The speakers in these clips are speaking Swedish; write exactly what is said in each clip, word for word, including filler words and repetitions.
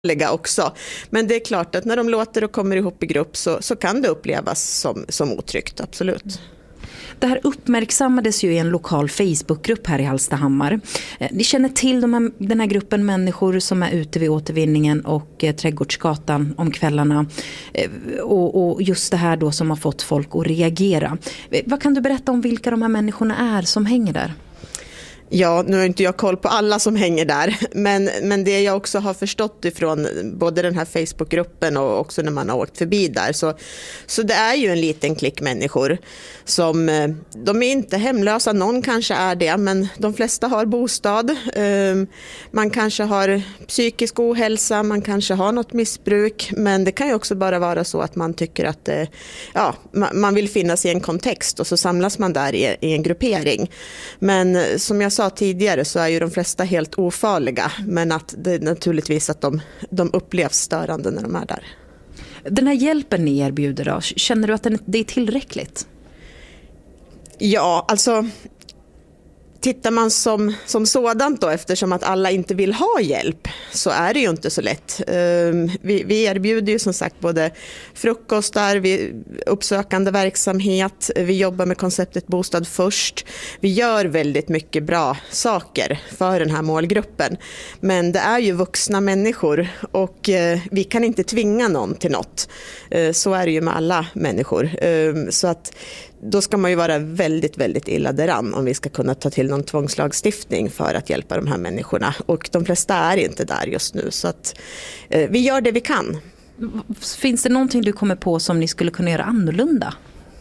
också. Men det är klart att när de låter och kommer ihop i grupp så, så kan det upplevas som, som otryggt, absolut. Det här uppmärksammades ju i en lokal Facebookgrupp här i Hallstahammar. Ni känner till de här, den här gruppen människor som är ute vid återvinningen och eh, Trädgårdsgatan om kvällarna. Eh, och, och just det här då som har fått folk att reagera. Eh, vad kan du berätta om vilka de här människorna är som hänger där? Ja, nu har inte jag koll på alla som hänger där, men, men det jag också har förstått ifrån både den här Facebookgruppen och också när man har åkt förbi där, så, så det är ju en liten klick människor som, de är inte hemlösa, någon kanske är det, men de flesta har bostad, man kanske har psykisk ohälsa, man kanske har något missbruk, men det kan ju också bara vara så att man tycker att ja, man vill finnas i en kontext och så samlas man där i, i en gruppering. Men som jag sa tidigare så är ju de flesta helt ofarliga, men att det är naturligtvis att de, de upplevs störande när de är där. Den här hjälpen ni erbjuder då, känner du att det är tillräckligt? Ja, alltså tittar man som, som sådant då, eftersom att alla inte vill ha hjälp, så är det ju inte så lätt. Vi, vi erbjuder ju som sagt både frukostar, vi, uppsökande verksamhet, vi jobbar med konceptet bostad först. Vi gör väldigt mycket bra saker för den här målgruppen. Men det är ju vuxna människor och vi kan inte tvinga någon till något. Så är det ju med alla människor. Så att då ska man ju vara väldigt, väldigt illa däran om vi ska kunna ta till någon tvångslagstiftning för att hjälpa de här människorna. Och de flesta är inte där just nu, så att eh, vi gör det vi kan. Finns det någonting du kommer på som ni skulle kunna göra annorlunda?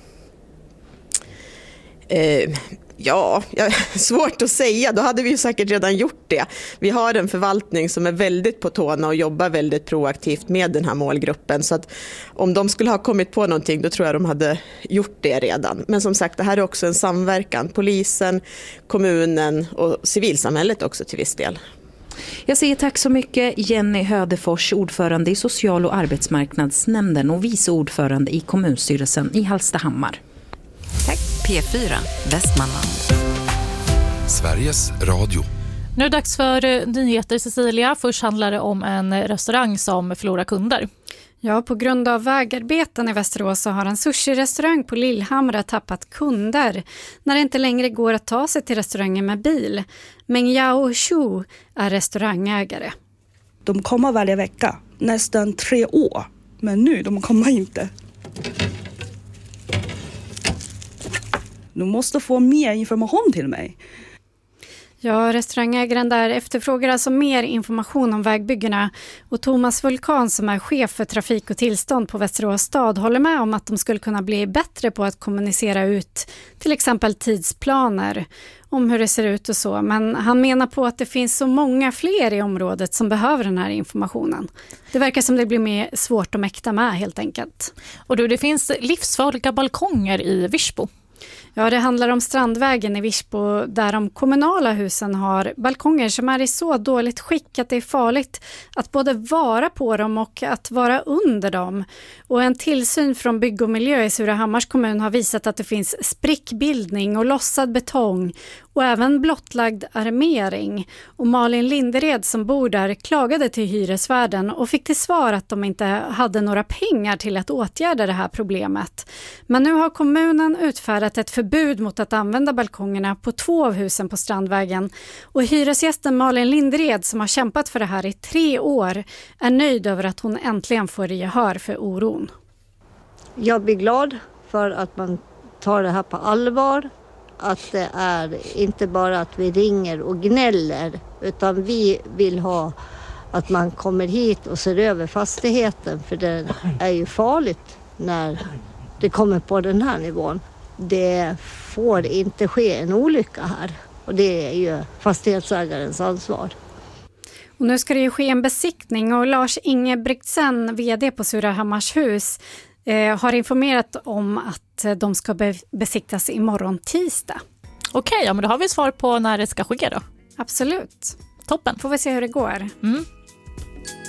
Eh, ja, svårt att säga. Då hade vi ju säkert redan gjort det. Vi har en förvaltning som är väldigt på tårna och jobbar väldigt proaktivt med den här målgruppen. Så att om de skulle ha kommit på någonting, då tror jag de hade gjort det redan. Men som sagt, det här är också en samverkan. Polisen, kommunen och civilsamhället också till viss del. Jag säger tack så mycket Jenny Hödefors, ordförande i social- och arbetsmarknadsnämnden och vice ordförande i kommunstyrelsen i Hallstahammar. Tack. P fyra Västmanland. Sveriges Radio. Nu är det dags för nyheter, Cecilia. Först handlar det om en restaurang som förlorar kunder. Ja, på grund av vägarbeten i Västerås så har en sushi-restaurang på Lillhamra tappat kunder när det inte längre går att ta sig till restaurangen med bil. Men Yao Shu är restaurangägare. De kommer varje vecka, nästan tre år. Men nu, de kommer inte. Du måste få mer information till mig. Ja, restaurangägaren där efterfrågar alltså mer information om vägbyggena. Och Thomas Vulkan som är chef för trafik och tillstånd på Västerås stad håller med om att de skulle kunna bli bättre på att kommunicera ut till exempel tidsplaner om hur det ser ut och så. Men han menar på att det finns så många fler i området som behöver den här informationen. Det verkar som det blir mer svårt att mäkta med helt enkelt. Och du, det finns livsfarliga balkonger i Virsbo. Ja, det handlar om Strandvägen i Virsbo där de kommunala husen har balkonger som är i så dåligt skick att det är farligt att både vara på dem och att vara under dem. Och en tillsyn från Bygg och miljö i Surahammars kommun har visat att det finns sprickbildning och lossad betong och även blottlagd armering. Och Malin Lindered som bor där klagade till hyresvärden och fick till svar att de inte hade några pengar till att åtgärda det här problemet. Men nu har kommunen utfärdat ett förbud mot att använda balkongerna på två av husen på Strandvägen. Och hyresgästen Malin Lindered som har kämpat för det här i tre år är nöjd över att hon äntligen får gehör för oron. Jag blir glad för att man tar det här på allvar. Att det är inte bara att vi ringer och gnäller utan vi vill ha att man kommer hit och ser över fastigheten för det är ju farligt när det kommer på den här nivån. Det får inte ske en olycka här och det är ju fastighetsägarens ansvar. Och nu ska det ju ske en besiktning och Lars Ingebrigtsen, vd på Surahammars hus, eh, har informerat om att de ska be- besiktas imorgon tisdag. Okej, ja, men då har vi svar på när det ska ske då. Absolut. Toppen. Får vi se hur det går. Mm.